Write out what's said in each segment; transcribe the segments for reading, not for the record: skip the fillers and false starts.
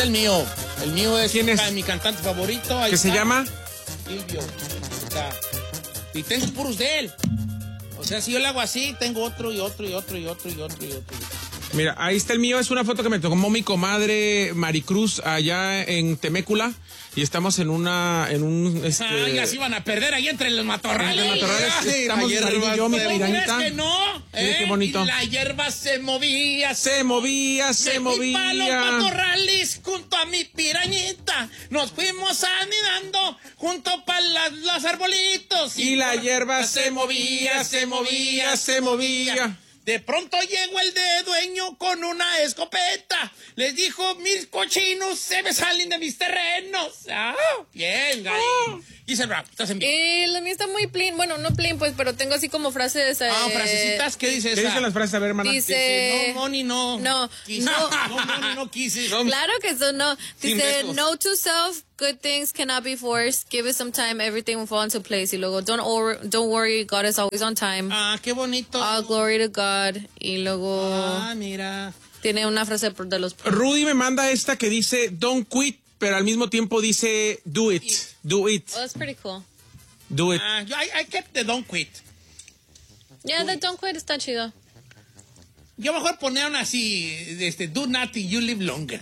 el mío. El mío es, ¿Quién es? mi cantante favorito. Ahí ¿Qué se llama? Silvio. O sea, y tengo puros de él. O sea, si yo le hago así, tengo otro y otro y otro y otro y otro y otro. Mira, ahí está el mío. Es una foto que me tomó mi comadre Maricruz allá en Temécula. Y estamos en un... Ya se iban a perder ahí entre los matorrales. Entre los matorrales. Ay, Estamos la Marín y yo, mi hierba, piranita. ¿crees que no? Mira qué bonito. Y la hierba se movía. Se movía. Me fui pa' los matorrales junto a mi pirañita. Nos fuimos anidando junto para los arbolitos. Y la hierba se movía. De pronto llegó el de dueño con una escopeta. Les dijo, mis cochinos se me salen de mis terrenos. Ah, bien, Gary. Dice el rap, estás en bien. La mía está muy plain. Bueno, no plain, pues, pero tengo así como frases. Frasecitas. ¿Qué dice esa? ¿Qué dicen las frases? A ver, hermana. Dice... No, money, no. No. Quise. No, money, no quise. Claro que eso no. Sin Dice, besos. no to self, good things cannot be forced. Give it some time, everything will fall into place. Y luego, don't worry, God is always on time. Ah, qué bonito. All glory to God. Y luego Mira. tiene una frase de los... Rudy me manda esta que dice, don't quit, pero al mismo tiempo dice, do it. Do it. Oh, that's pretty cool. Do it. I kept the don't quit. Yeah, the don't quit está chido. Yo mejor poner una así, do nothing, you live longer.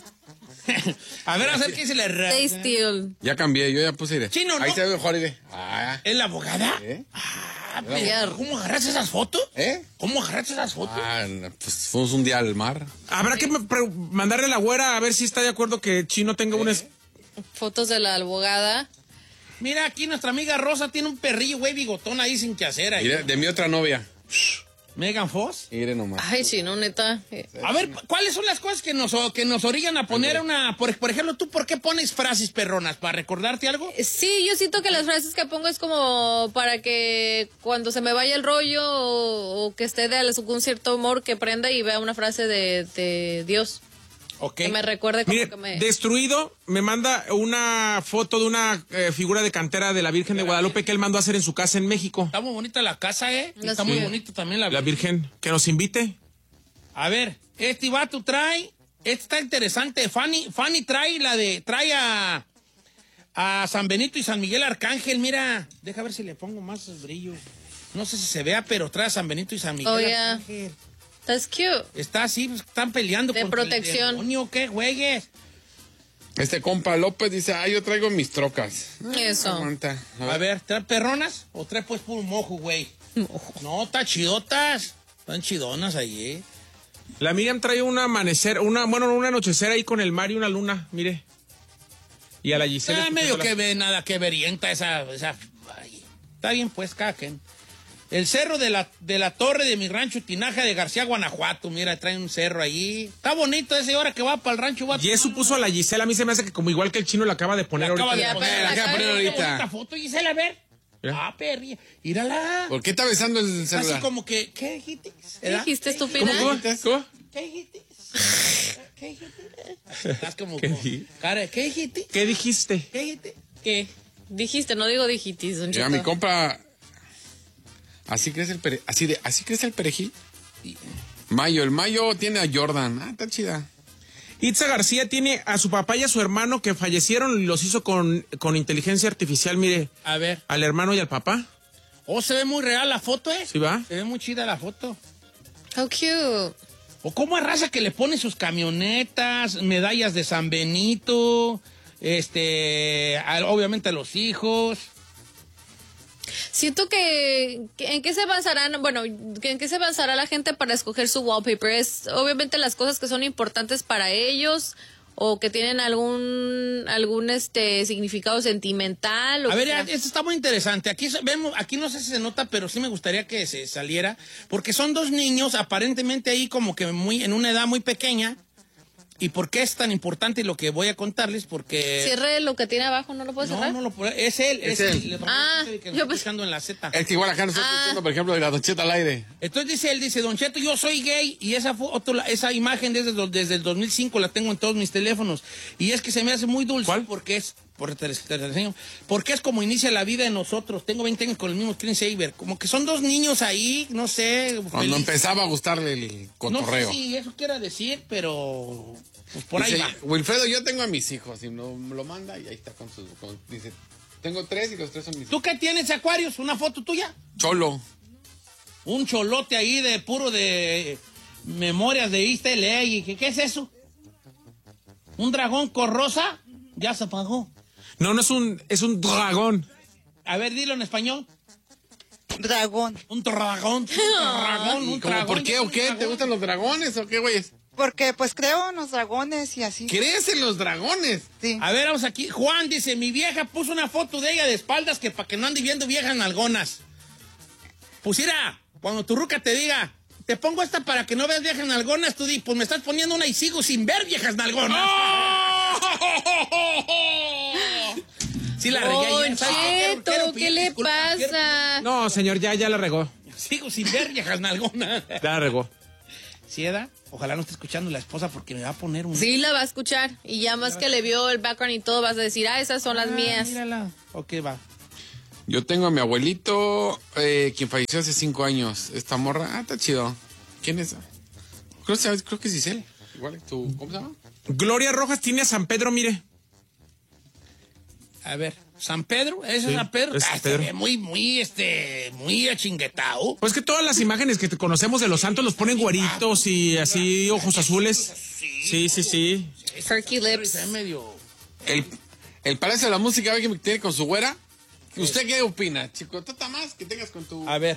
A ver qué dice la Stay still. Ya cambié, yo ya puse iré. Chino, ¿no? Ahí se ve mejor iré. ¿Es la abogada? ¿Eh? Pero, ¿cómo agarraste esas fotos? ¿Eh? ¿Cómo agarraste esas fotos? Pues fuimos un día al mar. Habrá que mandarle a la güera a ver si está de acuerdo que Chino tenga unas... Fotos de la abogada. Mira, aquí nuestra amiga Rosa tiene un perrillo, güey, bigotón ahí sin que hacer. Ahí. Iré, de mi otra novia. Megan Foss. Iré nomás. Ay, chino, neta. A ver, ¿cuáles son las cosas que nos orillan a poner una... Por ejemplo, ¿tú por qué pones frases perronas? ¿Para recordarte algo? Sí, yo siento que las frases que pongo es como para que cuando se me vaya el rollo o que esté de algún cierto humor que prenda y vea una frase de Dios. Ok. Que me recuerde como Mire, que me... Destruido me manda una foto de una figura de cantera de la Virgen de Guadalupe que él mandó a hacer en su casa en México. Está muy bonita la casa, ¿eh? No, Está sí. muy bonita también La Virgen, que nos invite. A ver, este vato trae... Este está interesante. Fanny trae a San Benito y San Miguel Arcángel. Mira, deja ver si le pongo más brillo. No sé si se vea, pero trae a San Benito y San Miguel Arcángel. That's cute. Está así, pues, están peleando De contra protección. el demonio, ¿qué juegues? Este compa López dice, yo traigo mis trocas. Eso. Aguanta. A ver, ¿trae perronas o trae pues puro mojo, güey? No, está chidotas. Están chidonas ahí, ¿eh? La Miriam trae un un anochecer ahí con el mar y una luna, mire. Y a la Gisela... Medio que ve, nada que verienta esa ay, está bien, pues, caquen. El cerro de la torre de mi rancho Tinaja de García, Guanajuato. Mira, trae un cerro ahí. Está bonito ese, ahora que va para el rancho. Y eso puso a la Gisela. A mí se me hace que como igual que el Chino la acaba de poner acaba ahorita. de poner, la acaba de poner ahorita. Qué bonita foto, Gisela, a ver. Mira. Perrilla. Mírala. ¿Por qué está besando el celular? Así como que, ¿qué dijiste? ¿Qué dijiste, estúpida? ¿Cómo? ¿Qué dijiste? ¿Qué dijiste? Estás como... ¿Qué como- di- Cara, ¿qué dijiste? ¿Qué dijiste? ¿Qué dijiste? ¿Qué? Dijiste, no digo dijitis, don Mira, Cheto. mi compa... Así crece el perejil. Mayo, el Mayo tiene a Jordan. Está chida. Itza García tiene a su papá y a su hermano que fallecieron y los hizo con inteligencia artificial, mire. A ver. Al hermano y al papá. Oh, se ve muy real la foto, ¿eh? ¿Sí va? Se ve muy chida la foto. How cute. O cómo es raza que le pone sus camionetas, medallas de San Benito, obviamente a los hijos. Siento que en qué se basarán, bueno, en qué se basará la gente para escoger su wallpaper. Es obviamente las cosas que son importantes para ellos o que tienen algún significado sentimental. O A ver, sea. esto está muy interesante. Aquí no sé si se nota, pero sí me gustaría que se saliera, porque son dos niños aparentemente ahí como que en una edad muy pequeña. ¿Y por qué es tan importante lo que voy a contarles? Porque... Cierre lo que tiene abajo, ¿no lo puedo cerrar? No, es él. Es él. Que yo está buscando en la Z. Es que igual acá no estoy escuchando, por ejemplo, de la Don Cheto al aire. Entonces él dice, Don Cheto, yo soy gay, y esa foto, esa imagen desde el 2005 la tengo en todos mis teléfonos, y es que se me hace muy dulce. ¿Cuál? Porque es, te la enseño, porque es como inicia la vida de nosotros. Tengo 20 años con el mismo screensaver, como que son dos niños ahí, no sé. Cuando empezaba a gustarle el cotorreo. No sé si eso quiera decir, pero Pues por ahí Dice, va. Wilfredo, yo tengo a mis hijos y lo manda y ahí está y lo manda y ahí está dice, tengo 3 y los 3 son mis hijos. ¿Tú qué tienes, Aquarius? ¿Una foto tuya? Cholo. Un cholote ahí de puro de memorias de East LA. ¿Qué es eso? ¿Un dragón con rosa? Ya se apagó. No, es un dragón. A ver, dilo en español. Dragón. Un dragón. Un dragón. ¿Por qué o qué? ¿Te gustan los dragones o qué, güeyes? Porque pues creo en los dragones y así. ¿Crees en los dragones? Sí. A ver, vamos aquí. Juan dice, mi vieja puso una foto de ella de espaldas que para que no ande viendo viejas nalgonas. Pues mira, cuando tu ruca te diga, te pongo esta para que no veas viejas nalgonas, tú di, pues me estás poniendo una y sigo sin ver viejas nalgonas. Sí la regué. Cheto, ¿qué le pasa? No, señor, ya la regó. Sigo sin ver viejas nalgonas. Ya la regó. ¿Cieda? Ojalá no esté escuchando la esposa porque me va a poner un... Sí, la va a escuchar. Y ya más que le vio el background y todo, vas a decir, esas son las mías. Mírala. Ok, va. Yo tengo a mi abuelito, quien falleció hace 5 años. Esta morra, está chido. ¿Quién es? Creo que es Giselle. Igual, ¿cómo se llama? Gloria Rojas tiene a San Pedro, mire. A ver, ¿San Pedro? ¿Ese Sí, es San Pedro? es San Se Pedro. ve muy achinguetao. Pues que todas las imágenes que conocemos de los santos los ponen güeritos y así, ojos azules. Sí. Perky lips. Se ve medio... El Palacio de la Música, ¿ve que tiene con su güera? ¿Usted qué opina, chico? ¿Tú más que tengas con tu...? A ver.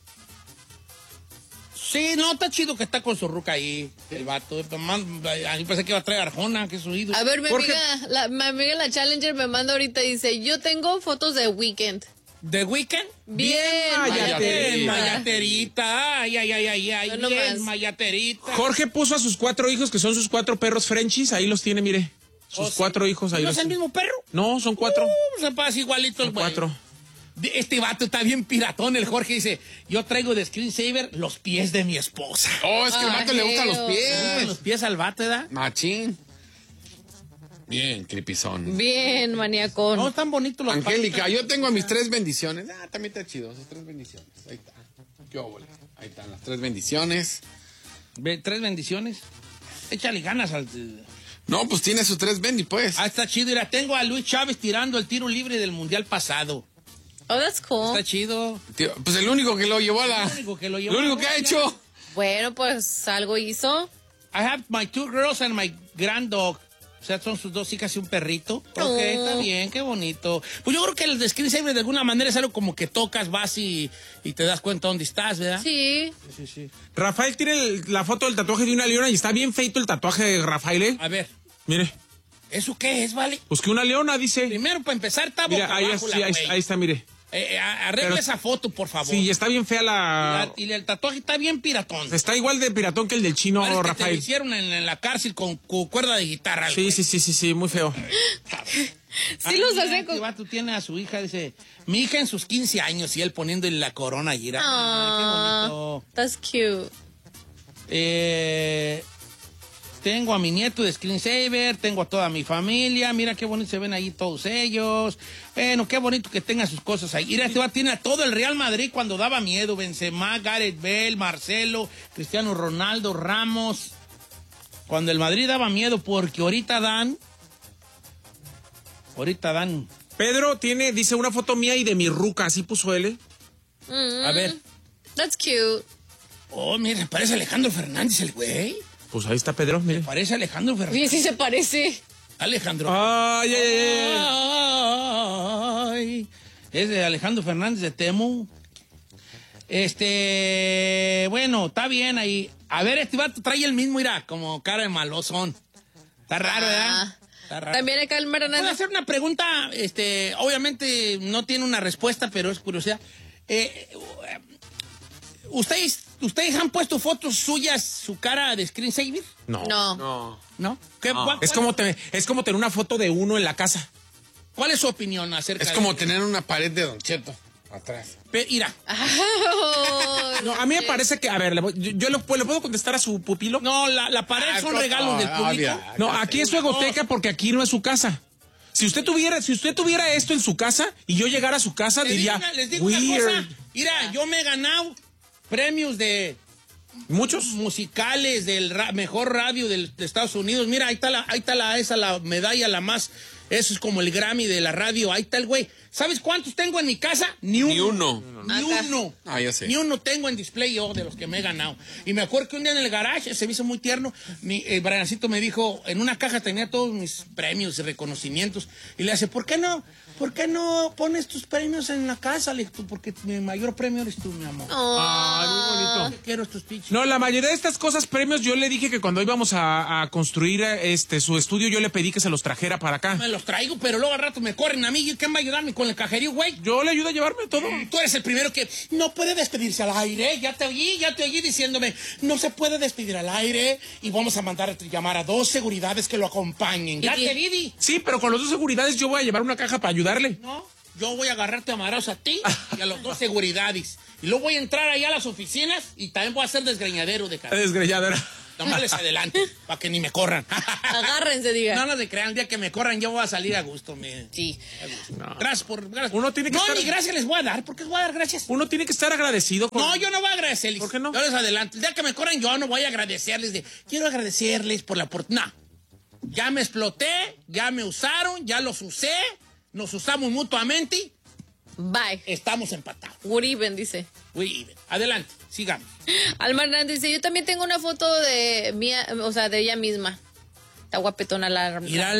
Sí, no, está chido que está con su ruca ahí, el vato. A mí pensé que iba a traer Arjona, que es su ídolo. A ver, mi Jorge, amiga la Challenger me manda ahorita y dice, yo tengo fotos de Weekend. ¿The Weeknd? Bien, Mayaterita. Mayaterita. Ay, No bien, más. Mayaterita. Jorge puso a sus 4 hijos, que son sus 4 perros Frenchies. Ahí los tiene, mire. Sus 4 hijos ahí ¿No los es el tiene. mismo perro? No, son 4. Se pasa igualito el Son güey. 4. Este vato está bien piratón, el Jorge dice, yo traigo de screensaver los pies de mi esposa. Oh, es que al vato le gustan los Le gustan los pies. pies al vato, ¿verdad? Machín. Bien, creepyzón. Bien, maniacón. No, están bonitos los Angélica, patos. yo tengo a mis 3 bendiciones. También está chido, sus 3 bendiciones. Ahí está. Qué óvole. Ahí están las 3 bendiciones. 3 bendiciones. Échale ganas al... No, pues tiene sus 3 bendi, pues. Está chido. Mira, tengo a Luis Chávez tirando el tiro libre del mundial pasado. Oh, that's cool. Está chido. Tío, pues el único que lo llevó a la... Lo único que lo llevó Lo único a que ha la- hecho. Bueno, pues algo hizo. I have my 2 girls and my grand dog. O sea, son sus 2 hijas y un perrito. Oh. Ok, está bien, qué bonito. Pues yo creo que el de screensaver de alguna manera es algo como que tocas, vas y te das cuenta dónde estás, ¿verdad? Sí. Sí. Rafael tiene la foto del tatuaje de una leona y está bien feito el tatuaje de Rafael, ¿eh? A ver, Mire, ¿eso qué es, vale? pues que una leona dice. Primero, para empezar, está boca Mira, ahí, abajo la sí, güey. ahí está, mire. Arregla Pero- esa foto, por favor. Sí, está bien fea la... Y el tatuaje está bien piratón. Está igual de piratón que el del chino, Parece que te lo Rafael. hicieron en la cárcel con cuerda de guitarra. Sí, muy feo. Sí los hacen con... Este vato tiene a su hija, dice, mi hija en sus 15 años y él poniéndole la corona y era. Ah, Qué bonito. that's cute. Tengo a mi nieto de screensaver, tengo a toda mi familia, mira qué bonito se ven ahí todos ellos. Bueno, qué bonito que tenga sus cosas ahí. Mira, este vato tiene a todo el Real Madrid cuando daba miedo. Benzema, Gareth Bale, Marcelo, Cristiano Ronaldo, Ramos. Cuando el Madrid daba miedo, porque ahorita dan... Pedro dice una foto mía y de mi ruca, así puso él, ¿eh? A ver. That's cute. Oh, mira, parece Alejandro Fernández el güey. Pues ahí está Pedro, mire. Parece Alejandro Fernández. Oye, sí se parece. Alejandro. Ay. Ay. Es de Alejandro Fernández de Temu. Bueno, está bien ahí. A ver, este vato trae el mismo, mira, como cara de malosón. Está raro, ¿verdad? Está raro. También acá el ¿Puedo Maranata. hacer una pregunta? Obviamente no tiene una respuesta, pero es curiosidad. ¿Ustedes han puesto fotos suyas, su cara de screensaver? No. No. ¿No? ¿Cuál Es como tener una foto de uno en la casa. ¿Cuál es su opinión acerca Es de como eso? tener una pared de Don Cheto atrás. Mira, No, a mí me parece que, a ver, yo le puedo contestar a su pupilo. no, la pared son regalos del público. No, aquí es su egoteca porque aquí no es su casa. Si usted tuviera esto en su casa y yo llegara a su casa, diría, Les digo una weird. cosa. Mira, yo me he ganado premios de Muchos. musicales del mejor radio de Estados Unidos. Mira, ahí está la medalla, la más, eso es como el Grammy de la radio, ahí está el güey. ¿Sabes cuántos tengo en mi casa? Ni uno. Ah, ya sé. Ni uno tengo en display yo de los que me he ganado. Y me acuerdo que un día en el garage, se me hizo muy tierno, el Briancito me dijo, en una caja tenía todos mis premios y reconocimientos, y le hace, ¿por qué no pones tus premios en la casa? Le dije, porque mi mayor premio eres tú, mi amor. Ay, muy bonito. Quiero estos pinches. No, la mayoría de estas cosas, premios, yo le dije que cuando íbamos a construir su estudio, yo le pedí que se los trajera para acá. Me los traigo, pero luego al rato me corren a mí. ¿Y quién va a ayudarme con el cajerío, güey? Yo le ayudo a llevarme todo. Tú eres el primero que no puede despedirse al aire. Ya te oí diciéndome, no se puede despedir al aire y vamos a mandar a llamar a 2 seguridades que lo acompañen. Ya te vi, Di. Sí, pero con los 2 seguridades yo voy a llevar una caja para ayudarle. No, yo voy a agarrarte a madrazos a ti y a los 2 seguridades. Y luego voy a entrar allá a las oficinas y también voy a hacer desgreñadero de cara. Desgreñadera. Nomás les adelante, para que ni me corran. Agárrense, diga. No se crean, el día que me corran yo voy a salir a gusto, me. Sí. No. Gracias. Uno tiene que estar... ni gracias les voy a dar, ¿por qué les voy a dar gracias? Uno tiene que estar agradecido con... No, yo no voy a agradecerles. ¿Por qué no? Yo les adelanto. El día que me corran yo no voy a agradecerles quiero agradecerles por la oportunidad. No. Ya me exploté, ya me usaron, ya los usé, nos usamos mutuamente. Bye. Estamos empatados. Good even, dice. Muy bien. Adelante, sigamos. Alma Hernández dice, yo también tengo una foto de mía, o sea, de ella misma. Está guapetona la...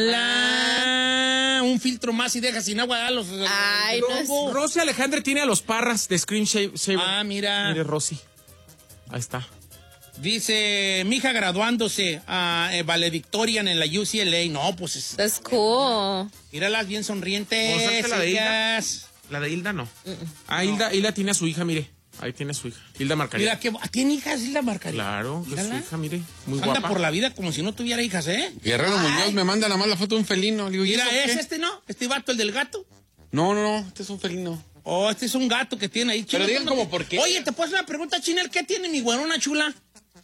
Mírala. Un filtro más y deja sin agua a los... Ay, no es... Rosy Alejandra tiene a los Parras de Screen Saver. Ah, mira. Mire, Rosy. Ahí está. Dice, mi hija graduándose a valedictorian en la UCLA. No, pues... That's cool. Míralas bien sonrientes. ¿Mostraste la de Hilda? ellas. La de Hilda no. Ah, Hilda tiene a su hija, mire. Ahí tiene a su hija. Hilda Marcaría. Mira, que ¿tiene hijas Hilda Marcaría? Claro, es su Mírala. hija, mire. Muy Anda guapa. por la vida como si no tuviera hijas, ¿eh? Guerrero Muñoz me manda nada más la foto de un felino. Le digo, ¿y Mira, eso ¿es qué? este, no? ¿Este vato, el del gato? No, este es un felino. Oh, este es un gato que tiene ahí. Pero Chino, digan ¿no? como por qué. Oye, ¿te puedo hacer una pregunta, Chinel? ¿Qué tiene mi güerona chula?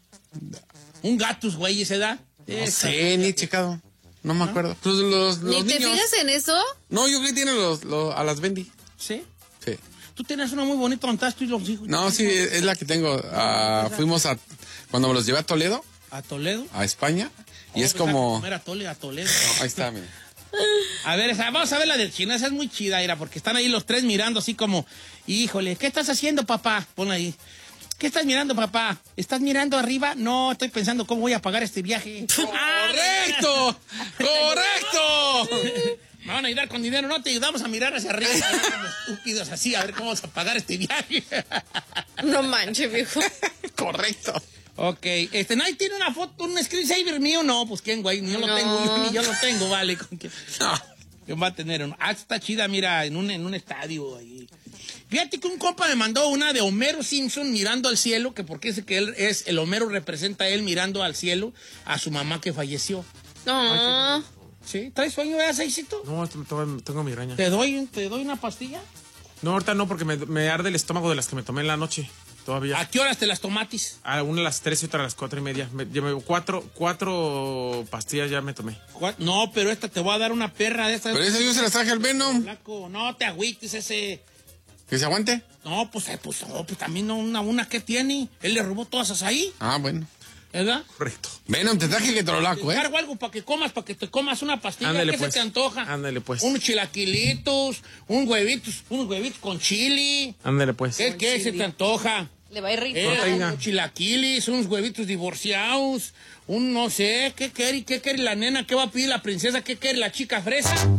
Un gatus, güey, ¿se da? No sé, ni he checado. No me acuerdo. Pues los ¿Ni te niños. fijas en eso? No, yo creo que tiene a las Bendy. ¿Sí? Sí. Tú tienes una muy bonita donde tú y los hijos. No, sí, es la que tengo. Fuimos cuando me los llevé a Toledo, ¿A Toledo? a España, y es Pues a como... comer a Toledo. Ahí está, mira. A ver, vamos a ver la del chino. Esa es muy chida, mira, porque están ahí los tres mirando así como, híjole, ¿qué estás haciendo, papá? Pon ahí. ¿Qué estás mirando, papá? ¿Estás mirando arriba? No, estoy pensando cómo voy a pagar este viaje. ¡Correcto! ¡Correcto! Me van a ayudar con dinero, no te ayudamos a mirar hacia arriba. Como estúpidos así, a ver cómo vamos a pagar este viaje. No manches, viejo. Correcto. Ok, nadie tiene una foto, un screensaver mío, no, pues quién, güey, ni yo lo tengo, ni yo lo tengo, vale. ¿Quién va a tener uno? Ah, está chida, mira, en un estadio ahí. Fíjate que un compa me mandó una de Homero Simpson mirando al cielo, que porque dice que él es, el Homero representa a él mirando al cielo a su mamá que falleció. No. ¿Sí? ¿Traes sueño de aceitito? No, tengo migraña. ¿Te doy una pastilla? No, ahorita no, porque me arde el estómago de las que me tomé en la noche. Todavía. ¿A qué horas te las tomatis? A una a las 3 y otra a las 4:30. Llevo cuatro pastillas ya me tomé. No, pero esta te voy a dar una perra de estas. Pero esa yo se las traje al Venom. Flaco, no te agüites ese. ¿Que se aguante? No, pues también no, una que tiene. Él le robó todas esas ahí, Ah, bueno. ¿verdad? Correcto. Venom, te traje el ketorolaco, Te ¿eh? cargo algo para que te comas una pastilla. Ándale, ¿Qué pues. se te antoja? Ándale, pues. Unos chilaquilitos, unos huevitos con chili. Ándale, pues. ¿Qué se te antoja? Le va a ir rico. Proteína. Unos chilaquilis, unos huevitos divorciados, un no sé, ¿qué quiere la nena? ¿Qué va a pedir la princesa? ¿Qué quiere la chica fresa?